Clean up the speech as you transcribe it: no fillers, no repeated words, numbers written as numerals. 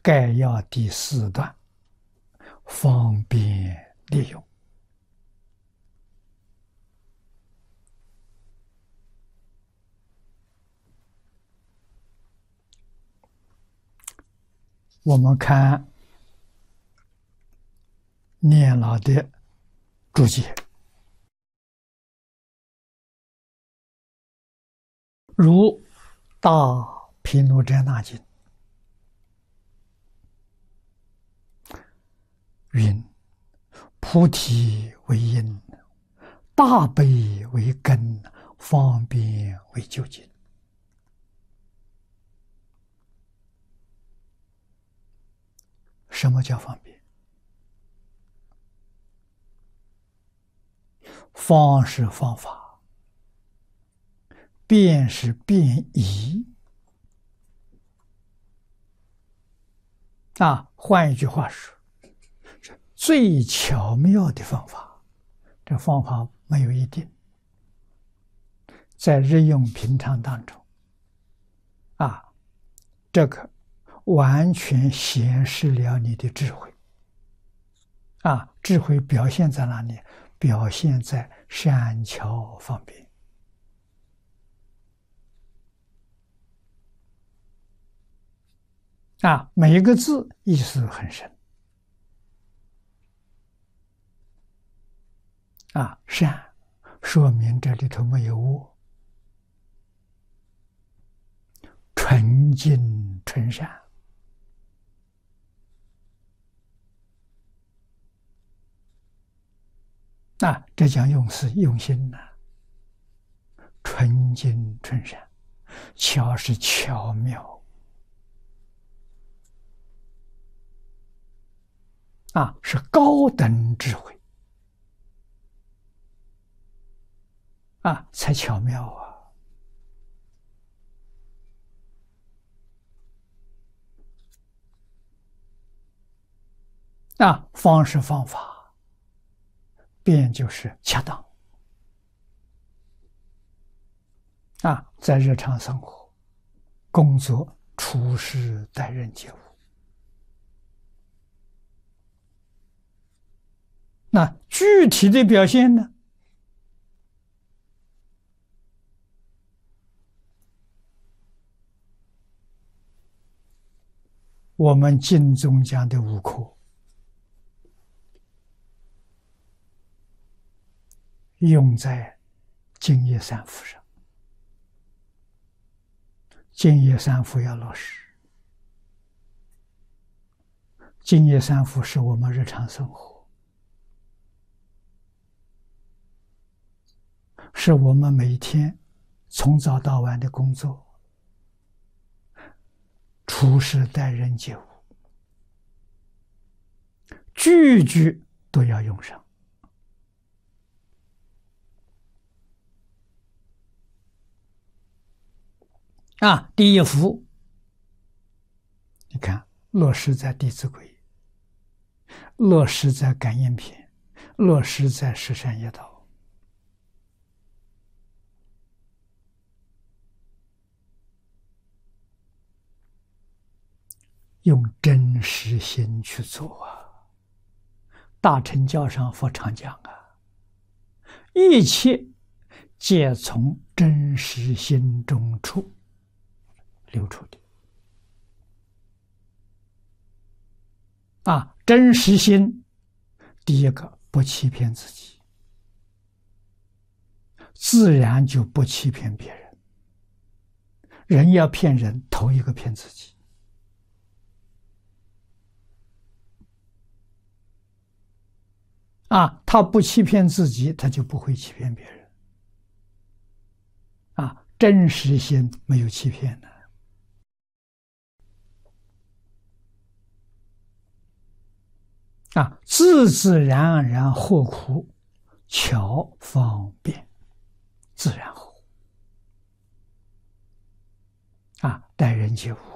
概要第4段，方便利用。我们看念老的注解，如大毗卢遮那经云：菩提为因，大悲为根，方便为究竟。什么叫方便？方是方法，便是便宜。换一句话说，最巧妙的方法。这方法没有一定，在日用平常当中，这个完全显示了你的智慧。智慧表现在哪里？表现在善巧方便。每一个字意思很深。善说明这里头没有我，纯净纯善。这讲用词用心呐，纯净纯善，巧是巧妙，是高等智慧，才巧妙方是方法，便就是恰当。在日常生活、工作、处事、待人接物，那具体的表现呢？我们经中讲的5科，用在净业三福上。净业三福要落实，净业三福是我们日常生活，是我们每天从早到晚的工作，处事待人接物，句句都要用上。第一福，你看落实在《弟子规》，落实在《感应篇》，落实在《十善业道》。用真实心去做大乘教上佛常讲一切皆从真实心中流出的。真实心，第一个不欺骗自己，自然就不欺骗别人。人要骗人，头一个骗自己。他不欺骗自己，他就不会欺骗别人。真实心没有欺骗的。自自然而然获苦，巧方便，自然获。待人接物